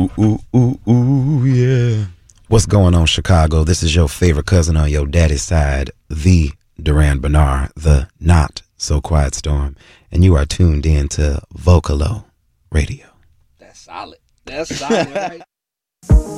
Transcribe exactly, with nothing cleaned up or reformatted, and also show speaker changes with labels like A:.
A: Ooh, ooh, ooh, ooh, yeah. What's going on, Chicago? This is your favorite cousin on your daddy's side, the Duran Bernard, the not so quiet storm. And you are tuned in to Vocalo Radio.
B: That's solid. That's solid, right?